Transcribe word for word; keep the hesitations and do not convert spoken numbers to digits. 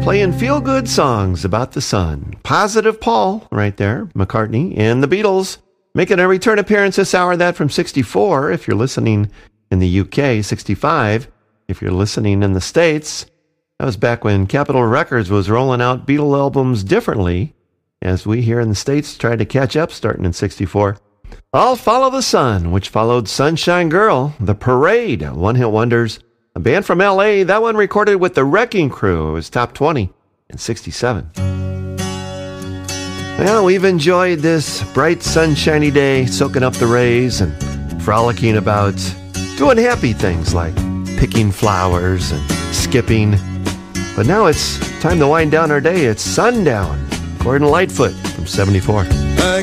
playing feel-good songs about the sun. Positive Paul, right there, McCartney, and the Beatles, making a return appearance this hour. That from sixty-four, if you're listening in the U K, sixty-five, if you're listening in the States. That was back when Capitol Records was rolling out Beatle albums differently, as we here in the States tried to catch up starting in sixty-four. I'll Follow the Sun, which followed Sunshine Girl, The Parade, one-hit wonders. A band from L A, that one recorded with the Wrecking Crew. It was top twenty in sixty-seven. Well, we've enjoyed this bright, sunshiny day, soaking up the rays and frolicking about doing happy things like picking flowers and skipping. But now it's time to wind down our day. It's sundown. Gordon Lightfoot from seventy-four.